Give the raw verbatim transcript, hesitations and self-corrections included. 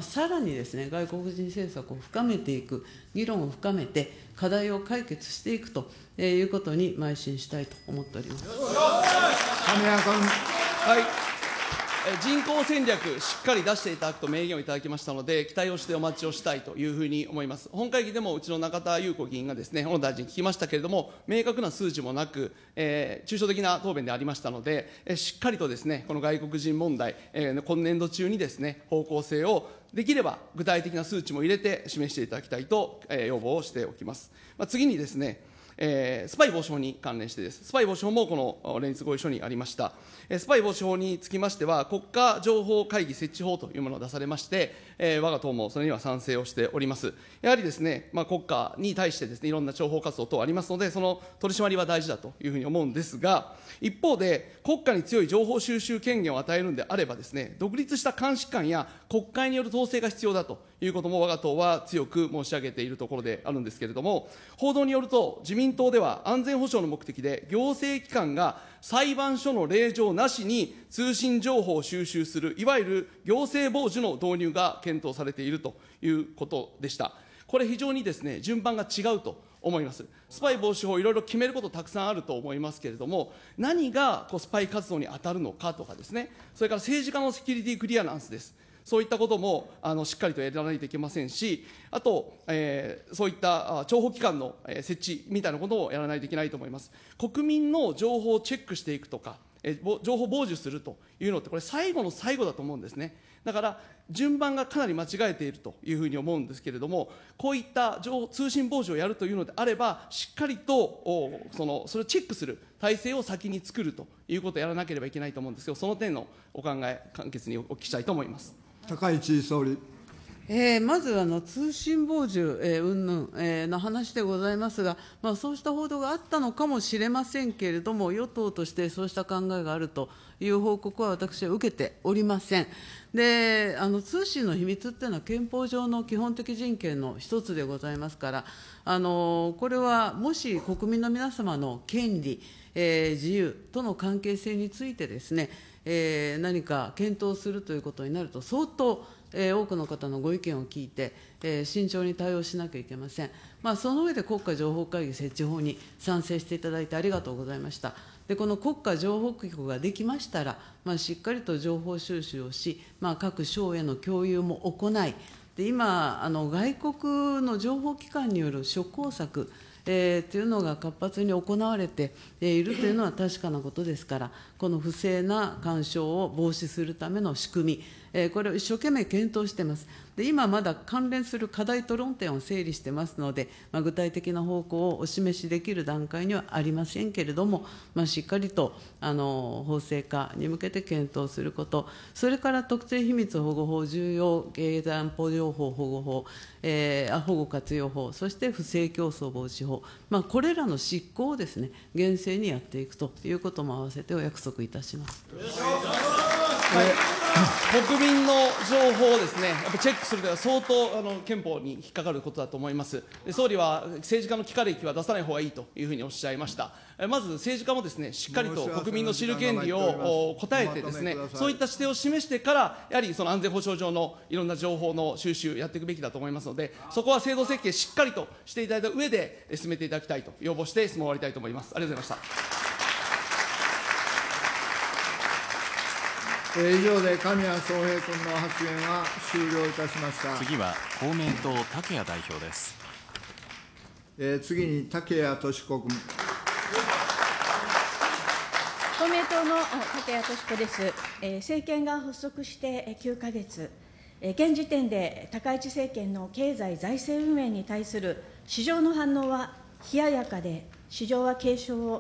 あ、さらにですね、外国人政策を深めていく、議論を深めて、課題を解決していくということに邁進したいと思っております。 亀谷君。 はい、人口戦略、しっかり出していただくと明言をいただきましたので、期待をしてお待ちをしたいというふうに思います。本会議でもうちの中田裕子議員がですね、小野大臣に聞きましたけれども、明確な数字もなく、えー、抽象的な答弁でありましたので、えー、しっかりとですね、この外国人問題、えー、今年度中にですね、方向性をできれば具体的な数値も入れて示していただきたいと、えー、要望をしておきます。まあ、次にですね、えー、スパイ防止法に関連してです。スパイ防止法もこの連立合意書にありました。えー、スパイ防止法につきましては、国家情報会議設置法というものを出されまして、えー、我が党もそれには賛成をしております。やはりですね、まあ、国家に対してですね、いろんな諜報活動等ありますので、その取り締まりは大事だというふうに思うんですが、一方で、国家に強い情報収集権限を与えるんであればですね、独立した監視官や国会による統制が必要だということも我が党は強く申し上げているところであるんですけれども、報道によると、自民党では安全保障の目的で、行政機関が裁判所の令状なしに通信情報を収集する、いわゆる行政傍受の導入が検討されているということでした。これ、非常にですね、順番が違うと思います。スパイ防止法、いろいろ決めることたくさんあると思いますけれども、何がこうスパイ活動に当たるのかとかですね、それから政治家のセキュリティクリアランスです。そういったこともあのしっかりとやらないといけませんし、あと、えー、そういった諜報機関の設置みたいなことをやらないといけないと思います。国民の情報をチェックしていくとか、えー、情報傍受するというのって、これ、最後の最後だと思うんですね。だから、順番がかなり間違えているというふうに思うんですけれども、こういった情報通信傍受をやるというのであれば、しっかりとそのそれをチェックする体制を先に作るということをやらなければいけないと思うんですけど、その点のお考え、簡潔にお聞きしたいと思います。 高市総理。 えー、まずあの通信傍受、えー、云々、えー、の話でございますが、まあ、そうした報道があったのかもしれませんけれども、与党としてそうした考えがあるという報告は私は受けておりません。で、あの通信の秘密っていうのは憲法上の基本的人権の一つでございますから、あのこれはもし国民の皆様の権利、えー、自由との関係性についてですね、えー、何か検討するということになると、相当、えー、多くの方のご意見を聞いて、えー、慎重に対応しなきゃいけません。まあ、その上で国家情報会議設置法に賛成していただいてありがとうございました。で、この国家情報局ができましたら、まあ、しっかりと情報収集をし、まあ、各省への共有も行い、で今あの、外国の情報機関による諸工作、えー、というのが活発に行われているというのは確かなことですから、この不正な干渉を防止するための仕組み、えー、これを一生懸命検討しています。で今まだ関連する課題と論点を整理してますので、まあ、具体的な方向をお示しできる段階にはありませんけれども、まあ、しっかりとあの法制化に向けて検討すること、それから特定秘密保護法、重要経済安保情報保護法、えー、保護活用法、そして不正競争防止法、まあ、これらの執行をですね、厳正にやっていくということも合わせてお約束いたします。 はい、国民の情報をですね、やっぱチェックするというのは相当あの憲法に引っかかることだと思います。総理は政治家の聞かれきは出さない方がいいというふうにおっしゃいました。まず政治家もですね、しっかりと国民の知る権利を答えてですね、そういった姿勢を示してから、やはりその安全保障上のいろんな情報の収集やっていくべきだと思いますので、そこは制度設計しっかりとしていただいた上で進めていただきたいと要望して質問を終わりたいと思います。ありがとうございました。 えー、以上で神谷宗平君の発言は終了いたしました。 次は公明党、竹谷代表です。 えー、次に竹谷敏子君。 公明党の竹谷敏子です。えー、政権が発足してきゅうかげつ、えー、現時点で高市政権の経済財政運営に対する市場の反応は冷ややかで、市場は警鐘を